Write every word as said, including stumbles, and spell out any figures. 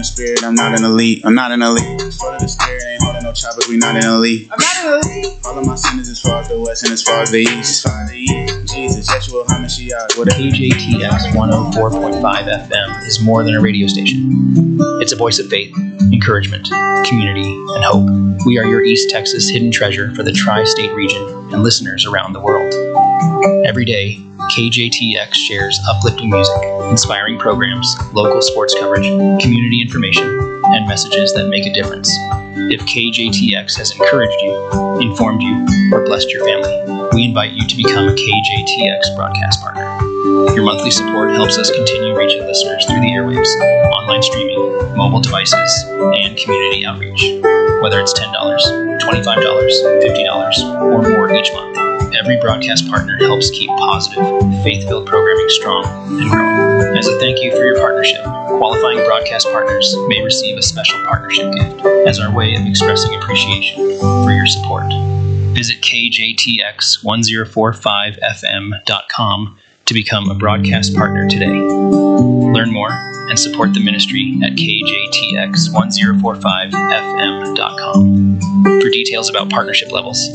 spirit, I'm not an elite. I'm not an elite. Sword of the spirit, ain't holding no choppers, we not an elite. I'm not an elite. All of my sinners as far as the west and as far as the east. As far as the east. Jesus, Yeshua, HaMashiach, whatever. K J T X one oh four point five F M is more than a radio station. It's a voice of faith, encouragement, community, and hope. We are your East Texas hidden treasure for the tri-state region and listeners around the world. Every day, K J T X shares uplifting music, inspiring programs, local sports coverage, community information, and messages that make a difference. If K J T X has encouraged you, informed you, or blessed your family, we invite you to become a K J T X broadcast partner. Your monthly support helps us continue reaching listeners through the airwaves, online streaming, mobile devices, and community outreach. Whether it's ten dollars, twenty-five dollars, fifty dollars, or more each month, every broadcast partner helps keep positive, faith-filled programming strong and growing. As a thank you for your partnership, qualifying broadcast partners may receive a special partnership gift as our way of expressing appreciation for your support. Visit K J T X one oh four point five F M dot com to become a broadcast partner today. Learn more and support the ministry at K J T X one oh four point five F M dot com. For details about partnership levels,